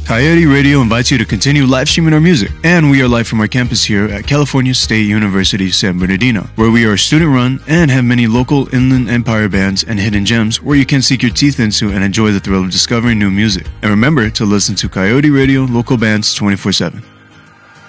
Coyote Radio invites you to continue live streaming our music. And we are live from our campus here at California State University, San Bernardino, where we are student-run and have many local Inland Empire bands and hidden gems where you can sink your teeth into and enjoy the thrill of discovering new music. And remember to listen to Coyote Radio local bands 24/7.